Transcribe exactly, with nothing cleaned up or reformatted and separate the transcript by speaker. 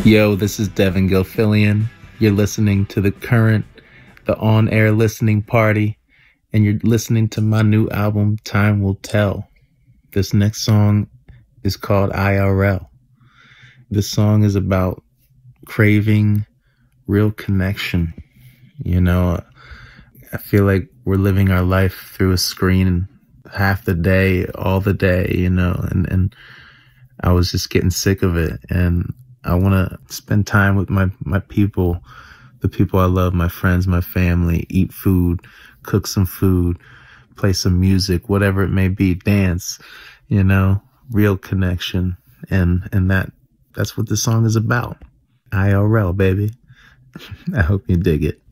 Speaker 1: Yo, this is Devin Gilfillian. You're listening to the current, the on-air listening party, and you're listening to my new album, Time Will Tell. This next song is called I R L. This song is about craving real connection. You know, I feel like we're living our life through a screen half the day, all the day, you know, and, and I was just getting sick of it. And I want to spend time with my, my people, the people I love, my friends, my family, eat food, cook some food, play some music, whatever it may be, dance, you know, real connection. And, and that, that's what this song is about. I R L, baby. I hope you dig it.